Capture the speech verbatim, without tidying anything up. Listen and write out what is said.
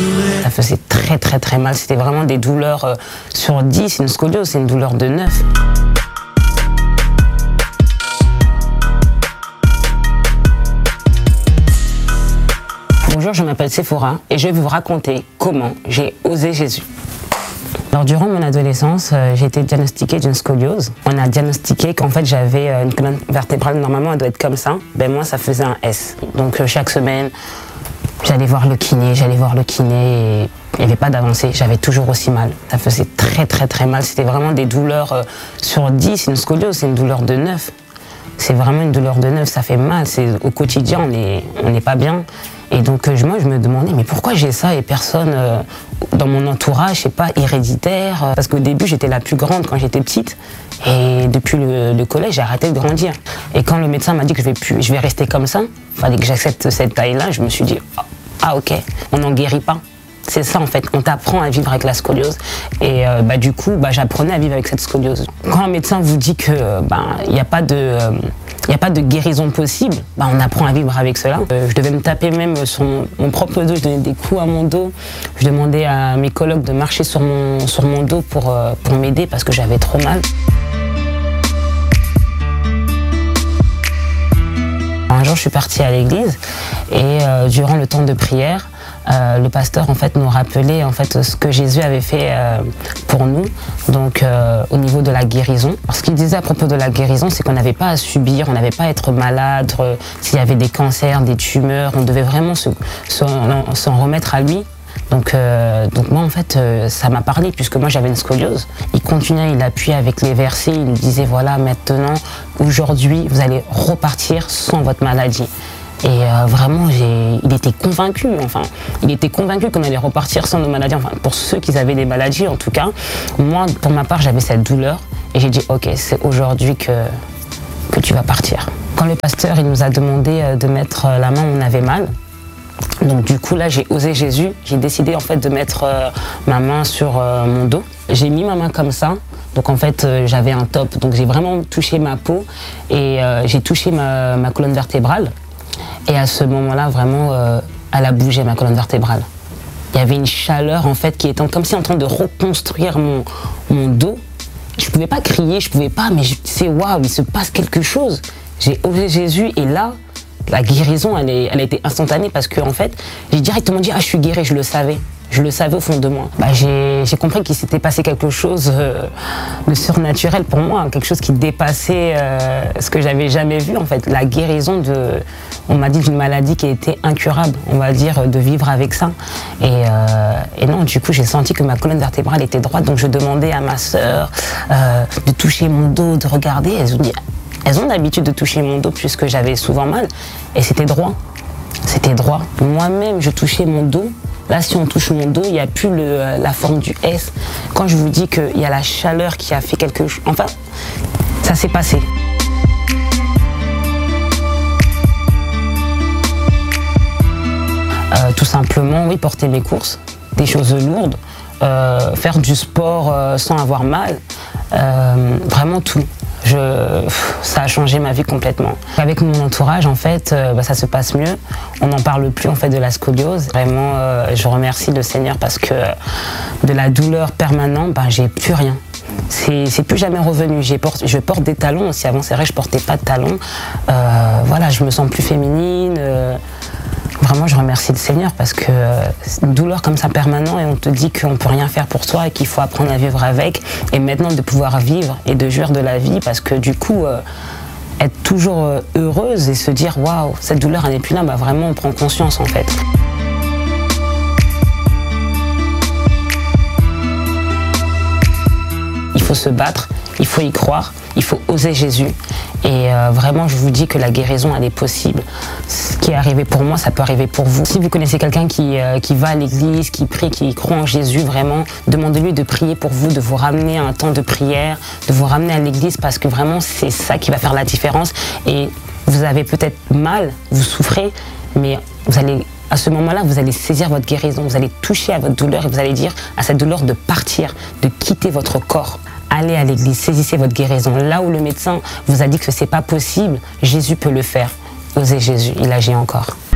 Ça faisait très très très mal, c'était vraiment des douleurs euh, sur dix, une scoliose, c'est une douleur de neuf. Bonjour, je m'appelle Sephora et je vais vous raconter comment j'ai osé Jésus. Alors, durant mon adolescence, euh, j'ai été diagnostiquée d'une scoliose. On a diagnostiqué qu'en fait j'avais euh, une colonne vertébrale, normalement elle doit être comme ça. Ben moi ça faisait un S. Donc euh, chaque semaine, j'allais voir le kiné, j'allais voir le kiné et il n'y avait pas d'avancée. J'avais toujours aussi mal. Ça faisait très très très mal. C'était vraiment des douleurs euh, sur dix. Une scoliose, c'est une douleur de neuf. C'est vraiment une douleur de neuf, ça fait mal. C'est, au quotidien, on n'est on n'est pas bien. Et donc euh, moi je me demandais mais pourquoi j'ai ça et personne euh, dans mon entourage, je sais pas, héréditaire. Euh, parce qu'au début j'étais la plus grande quand j'étais petite et depuis le, le collège j'ai arrêté de grandir. Et quand le médecin m'a dit que je vais plus, je vais rester comme ça, fallait que j'accepte cette taille-là, je me suis dit ah, ah ok, on n'en guérit pas. C'est ça en fait, on t'apprend à vivre avec la scoliose et euh, bah, du coup bah, j'apprenais à vivre avec cette scoliose. Quand un médecin vous dit qu'il bah, n'y a pas de... Euh, il n'y a pas de guérison possible, bah on apprend à vivre avec cela. Euh, je devais me taper même sur mon, mon propre dos, je donnais des coups à mon dos. Je demandais à mes colocs de marcher sur mon, sur mon dos pour, euh, pour m'aider parce que j'avais trop mal. Un jour, je suis partie à l'église et euh, durant le temps de prière, Euh, le pasteur en fait nous rappelait en fait ce que Jésus avait fait euh, pour nous, donc euh, au niveau de la guérison. Alors, ce qu'il disait à propos de la guérison, c'est qu'on n'avait pas à subir, on n'avait pas à être malade. Euh, s'il y avait des cancers, des tumeurs, on devait vraiment se, se, s'en remettre à lui. Donc, euh, donc moi en fait euh, ça m'a parlé puisque moi j'avais une scoliose. Il continuait, il appuyait avec les versets, il disait voilà maintenant, aujourd'hui vous allez repartir sans votre maladie. Et euh, vraiment, j'ai, il était convaincu, enfin, il était convaincu qu'on allait repartir sans nos maladies, enfin, pour ceux qui avaient des maladies en tout cas. Moi, pour ma part, j'avais cette douleur et j'ai dit, ok, c'est aujourd'hui que, que tu vas partir. Quand le pasteur, il nous a demandé de mettre la main où on avait mal, donc du coup là, j'ai osé Jésus, j'ai décidé en fait de mettre euh, ma main sur euh, mon dos. J'ai mis ma main comme ça. Donc en fait, euh, j'avais un top, donc j'ai vraiment touché ma peau et euh, j'ai touché ma, ma colonne vertébrale. Et à ce moment-là, vraiment, euh, elle a bougé, ma colonne vertébrale. Il y avait une chaleur, en fait, qui était comme si en train de reconstruire mon, mon dos. Je ne pouvais pas crier, je ne pouvais pas, mais je disais, waouh, il se passe quelque chose. J'ai osé Jésus, et là, la guérison, elle, est, elle a été instantanée parce que, en fait, j'ai directement dit, ah, je suis guérie, je le savais. Je le savais au fond de moi. Bah, j'ai, j'ai compris qu'il s'était passé quelque chose euh, de surnaturel pour moi, quelque chose qui dépassait euh, ce que j'avais jamais vu en fait. La guérison de, on m'a dit d'une maladie qui était incurable, on va dire, de vivre avec ça. Et, euh, et non, du coup, j'ai senti que ma colonne vertébrale était droite, donc je demandais à ma sœur euh, de toucher mon dos, de regarder. Elles ont dit, elles ont l'habitude de toucher mon dos puisque j'avais souvent mal, et c'était droit. C'était droit. Moi-même, je touchais mon dos. Là, si on touche mon dos, il n'y a plus le, la forme du S. Quand je vous dis qu'il y a la chaleur qui a fait quelque chose... Enfin, ça s'est passé. Euh, tout simplement, oui, porter mes courses, des choses lourdes, euh, faire du sport euh, sans avoir mal, euh, vraiment tout. Je, ça a changé ma vie complètement. Avec mon entourage, en fait, euh, bah, ça se passe mieux. On n'en parle plus en fait de la scoliose. Vraiment, euh, je remercie le Seigneur parce que euh, de la douleur permanente, bah, j'ai plus rien. C'est, c'est plus jamais revenu. J'ai porte, je porte des talons aussi. Avant, c'est vrai, je portais pas de talons. Euh, voilà, je me sens plus féminine. Euh, Vraiment, je remercie le Seigneur parce que euh, c'est une douleur comme ça permanente et on te dit qu'on ne peut rien faire pour toi et qu'il faut apprendre à vivre avec. Et maintenant, de pouvoir vivre et de jouir de la vie parce que du coup, euh, être toujours euh, heureuse et se dire « Waouh, cette douleur, elle n'est plus là », bah, vraiment, on prend conscience en fait. Il faut se battre, il faut y croire, il faut oser Jésus. Et euh, vraiment, je vous dis que la guérison, elle est possible. Ce qui est arrivé pour moi, ça peut arriver pour vous. Si vous connaissez quelqu'un qui, euh, qui va à l'église, qui prie, qui croit en Jésus, vraiment, demandez-lui de prier pour vous, de vous ramener à un temps de prière, de vous ramener à l'église, parce que vraiment, c'est ça qui va faire la différence. Et vous avez peut-être mal, vous souffrez, mais vous allez... À ce moment-là, vous allez saisir votre guérison, vous allez toucher à votre douleur et vous allez dire à cette douleur de partir, de quitter votre corps. Allez à l'église, saisissez votre guérison. Là où le médecin vous a dit que ce n'est pas possible, Jésus peut le faire. Osez Jésus, il agit encore.